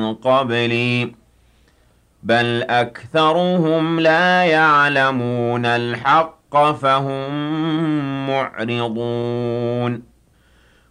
مِن قَبْلِي بَلْ أَكْثَرُهُمْ لَا يَعْلَمُونَ الْحَقَّ فَهُم مُّعْرِضُونَ